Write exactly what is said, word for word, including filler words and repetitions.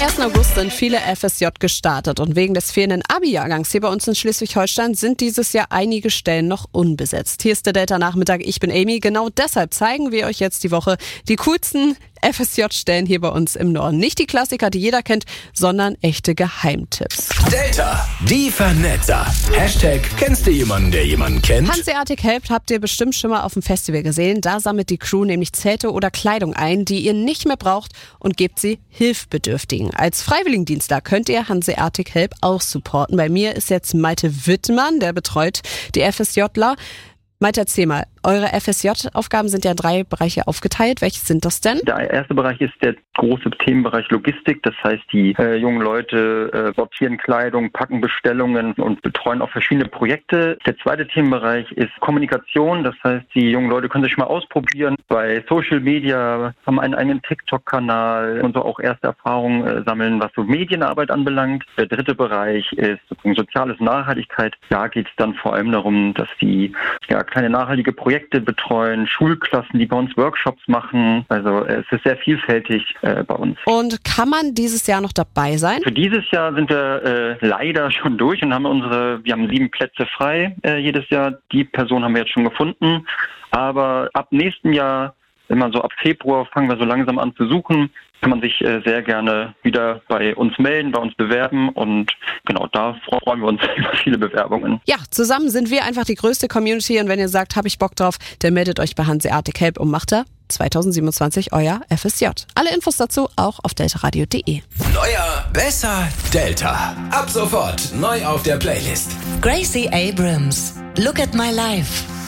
ersten August sind viele F S J gestartet und wegen des fehlenden Abi-Jahrgangs hier bei uns in Schleswig-Holstein sind dieses Jahr einige Stellen noch unbesetzt. Hier ist der Delta-Nachmittag, ich bin Amy. Genau deshalb zeigen wir euch jetzt die Woche die coolsten F S J-Stellen hier bei uns im Norden. Nicht die Klassiker, die jeder kennt, sondern echte Geheimtipps. Delta, die Vernetzer. Hashtag, kennst du jemanden, der jemanden kennt? Hanseatic Help habt ihr bestimmt schon mal auf dem Festival gesehen. Da sammelt die Crew nämlich Zelte oder Kleidung ein, die ihr nicht mehr braucht und gebt sie Hilfsbedürftigen. Als Freiwilligendienstler könnt ihr Hanseatic Help auch supporten. Bei mir ist jetzt Malte Wittmann, der betreut die FSJler. Malte, erzähl mal, eure F S J-Aufgaben sind ja in drei Bereiche aufgeteilt. Welche sind das denn? Der erste Bereich ist der große Themenbereich Logistik. Das heißt, die äh, jungen Leute äh, sortieren Kleidung, packen Bestellungen und betreuen auch verschiedene Projekte. Der zweite Themenbereich ist Kommunikation. Das heißt, die jungen Leute können sich mal ausprobieren bei Social Media, haben einen eigenen TikTok-Kanal und so auch erste Erfahrungen äh, sammeln, was so Medienarbeit anbelangt. Der dritte Bereich ist soziales Nachhaltigkeit. Da geht es dann vor allem darum, dass die ja, kleine nachhaltige Projekte betreuen, Schulklassen, die bei uns Workshops machen. Also es ist sehr vielfältig äh, bei uns. Und kann man dieses Jahr noch dabei sein? Für dieses Jahr sind wir äh, leider schon durch und haben unsere, wir haben sieben Plätze frei äh, jedes Jahr. Die Person haben wir jetzt schon gefunden. Aber ab nächsten Jahr, wenn man so ab Februar, fangen wir so langsam an zu suchen, kann man sich äh, sehr gerne wieder bei uns melden, bei uns bewerben und genau, da freuen wir uns über viele Bewerbungen. Ja, zusammen sind wir einfach die größte Community und wenn ihr sagt, hab ich Bock drauf, dann meldet euch bei Hanseatic Help und macht da zwanzig siebenundzwanzig euer F S J. Alle Infos dazu auch auf deltaradio punkt de. Neuer, besser, Delta. Ab sofort neu auf der Playlist. Gracie Abrams, Look at My Life.